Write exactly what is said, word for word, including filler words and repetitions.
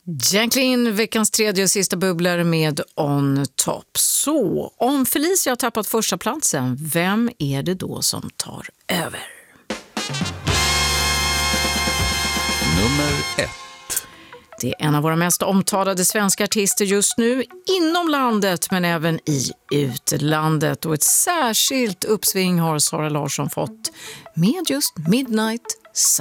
Jacqueline, veckans tredje och sista bubblare med On Top. Så, om Felicia har tappat första platsen, vem är det då som tar över? Nummer ett. Det är en av våra mest omtalade svenska artister just nu, inom landet men även i utlandet. Och ett särskilt uppsving har Sara Larsson fått med just Midnight Sun.